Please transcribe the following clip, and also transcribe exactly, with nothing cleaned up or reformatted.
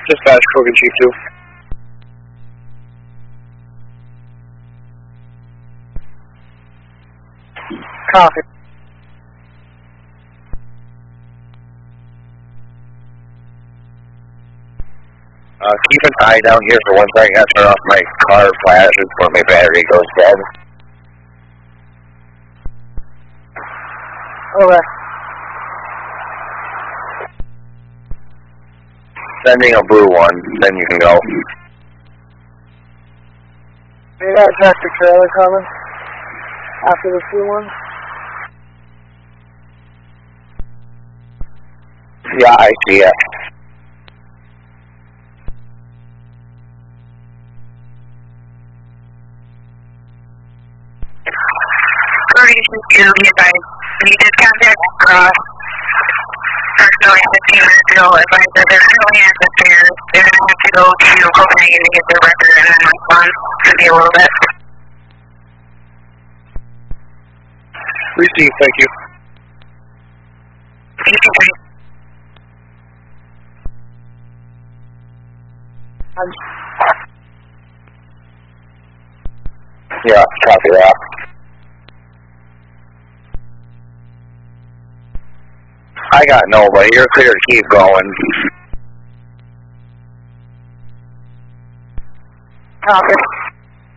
Dispatch, Krogan Chief two. Copy. Uh, keep an eye down here for one second. I turn off my car flash before my battery goes dead. Okay. Sending a blue one, then you can go. You got a tractor trailer coming after the blue one? Yeah, I see it. Coordination two, be advised. We did contact across approximately fifteen minutes ago, advised that they're currently at the fair. They're going to have to go to Copenhagen to get their record and then respond. Could be a little bit. Received, thank you. Thank you, guys. I'm Yeah, copy that. I got nobody. You're clear to keep going. Copy.